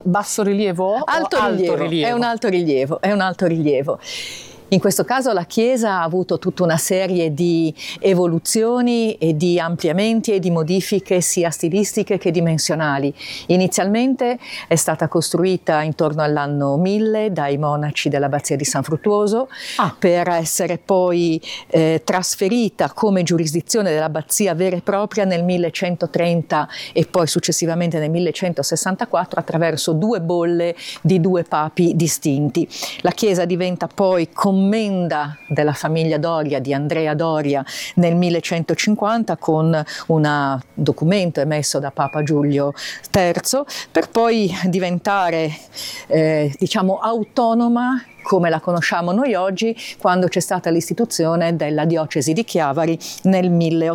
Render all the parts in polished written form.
Basso rilievo o alto rilievo? È un alto rilievo, è un alto rilievo. In questo caso la chiesa ha avuto tutta una serie di evoluzioni e di ampliamenti e di modifiche sia stilistiche che dimensionali. Inizialmente è stata costruita intorno all'anno 1000 dai monaci dell'abbazia di San Fruttuoso per essere poi trasferita come giurisdizione dell'abbazia vera e propria nel 1130 e poi successivamente nel 1164 attraverso 2 bolle di 2 papi distinti. La chiesa diventa poi commenda della famiglia Doria, di Andrea Doria, nel 1150 con un documento emesso da Papa Giulio III, per poi diventare diciamo autonoma come la conosciamo noi oggi, quando c'è stata l'istituzione della diocesi di Chiavari nel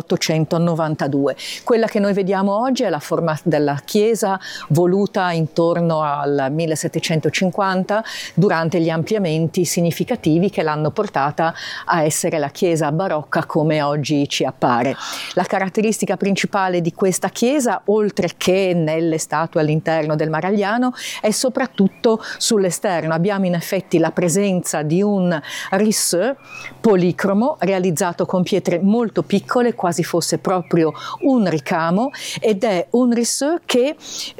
1892. Quella che noi vediamo oggi è la forma della chiesa voluta intorno al 1750 durante gli ampliamenti significativi che l'hanno portata a essere la chiesa barocca come oggi ci appare. La caratteristica principale di questa chiesa, oltre che nelle statue all'interno del Maragliano, è soprattutto sull'esterno. Abbiamo in effetti la presenza di un risseu policromo realizzato con pietre molto piccole, quasi fosse proprio un ricamo, ed è un risseu che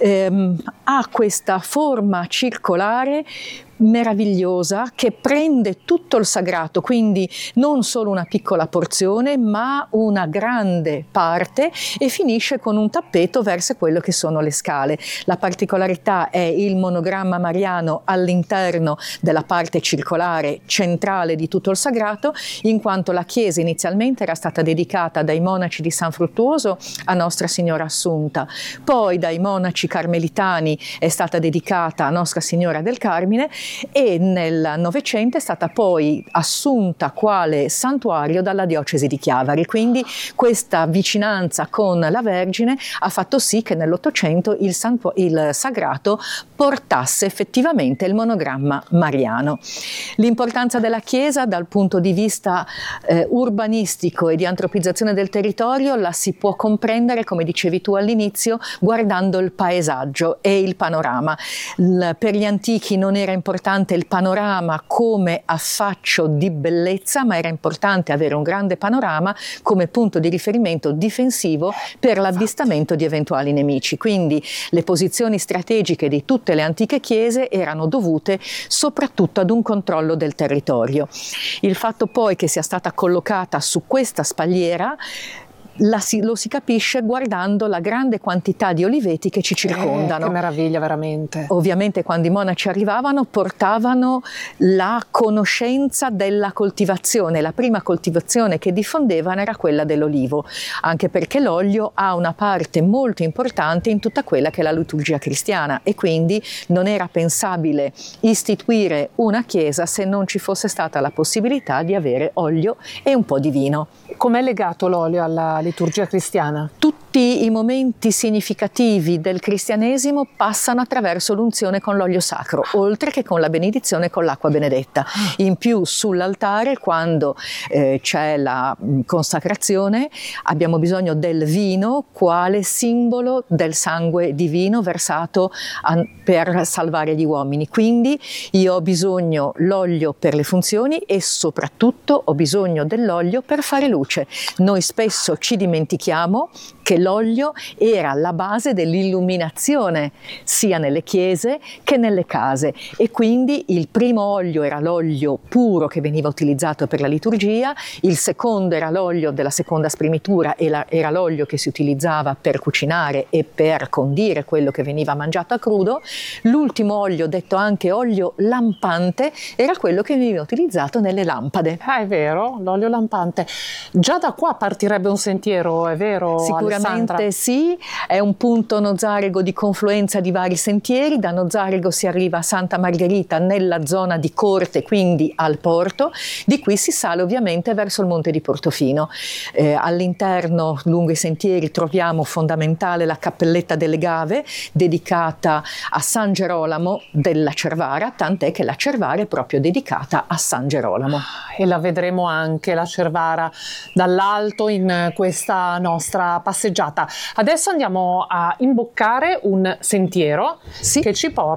ha questa forma circolare meravigliosa che prende tutto il sagrato, quindi non solo una piccola porzione ma una grande parte, e finisce con un tappeto verso quello che sono le scale. La particolarità è il monogramma mariano all'interno della parte circolare centrale di tutto il sagrato, in quanto la chiesa inizialmente era stata dedicata dai monaci di San Fruttuoso a Nostra Signora Assunta, poi dai monaci carmelitani è stata dedicata a Nostra Signora del Carmine, e nel Novecento è stata poi assunta quale santuario dalla diocesi di Chiavari. Quindi questa vicinanza con la Vergine ha fatto sì che nell'Ottocento il sagrato portasse effettivamente il monogramma mariano. L'importanza della chiesa dal punto di vista urbanistico e di antropizzazione del territorio la si può comprendere, come dicevi tu all'inizio, guardando il paesaggio e il panorama. Per gli antichi non era importante il panorama come affaccio di bellezza, ma era importante avere un grande panorama come punto di riferimento difensivo per l'avvistamento di eventuali nemici. Quindi le posizioni strategiche di tutte le antiche chiese erano dovute soprattutto ad un controllo del territorio. Il fatto poi che sia stata collocata su questa spalliera lo si capisce guardando la grande quantità di oliveti che ci circondano. Che meraviglia, veramente. Ovviamente quando i monaci arrivavano portavano la conoscenza della coltivazione. La prima coltivazione che diffondevano era quella dell'olivo, anche perché l'olio ha una parte molto importante in tutta quella che è la liturgia cristiana, e quindi non era pensabile istituire una chiesa se non ci fosse stata la possibilità di avere olio e un po' di vino. Com'è legato l'olio alla liturgia cristiana? Tutti i momenti significativi del cristianesimo passano attraverso l'unzione con l'olio sacro, oltre che con la benedizione con l'acqua benedetta. In più sull'altare, quando c'è la consacrazione, abbiamo bisogno del vino quale simbolo del sangue divino versato per salvare gli uomini. Quindi io ho bisogno dell'olio per le funzioni e soprattutto ho bisogno dell'olio per fare luce. Noi spesso ci dimentichiamo che l'olio era la base dell'illuminazione sia nelle chiese che nelle case, e quindi il primo olio era l'olio puro che veniva utilizzato per la liturgia, il secondo era l'olio della seconda spremitura e era l'olio che si utilizzava per cucinare e per condire quello che veniva mangiato a crudo, l'ultimo olio, detto anche olio lampante, era quello che veniva utilizzato nelle lampade. È vero, l'olio lampante. Già da qua partirebbe un sentiero, è vero? Sicuramente Alessandra? sì, è un punto Nozarego di confluenza di vari sentieri. Da Nozarego si arriva a Santa Margherita nella zona di Corte, quindi al porto. Di qui si sale ovviamente verso il monte di Portofino. All'interno, lungo i sentieri, troviamo fondamentale la Cappelletta delle Gave, dedicata a San Gerolamo della Cervara, tant'è che la Cervara è proprio dedicata a San Gerolamo. E la vedremo anche, la Cervara, dall'alto in questa nostra passeggiata. Adesso andiamo a imboccare un sentiero che ci porta